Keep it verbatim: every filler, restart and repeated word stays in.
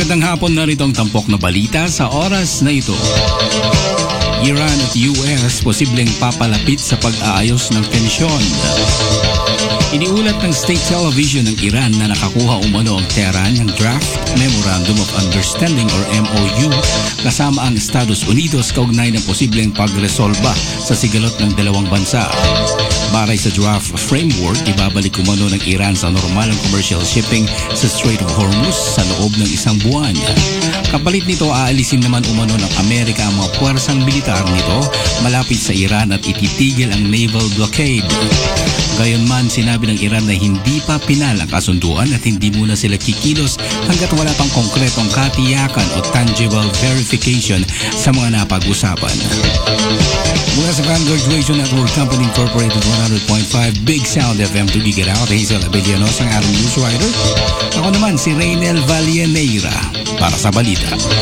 Magandang hapon, narito ang tampok na balita sa oras na ito. Iran at U S posibleng papalapit sa pag-aayos ng tensyon. Iniulat ng state television ng Iran na nakakuha umano ang Tehran ng draft Memorandum of Understanding or M O U kasama ang Estados Unidos kaugnay ng posibleng pagresolba sa sigalot ng dalawang bansa. Baray sa draft framework, ibabalik umano ng Iran sa normalang commercial shipping sa Strait of Hormuz sa loob ng isang buwan. Kapalit nito, aalisin naman umano ng Amerika ang mga puwersang militar nito malapit sa Iran at ititigil ang naval blockade. Gayunman, sinabi ng Iran na hindi pa pinal ang kasunduan at hindi muna sila kikilos hanggat wala pang konkretong katiyakan o tangible verification sa mga napag-usapan. Mula sa Vanguard Radio Network Company Incorporated one hundred point five Big Sound F M to Get Out, Hazel Abelianos ang ating news writer. Ako naman si Raynel Valleneira para sa balita.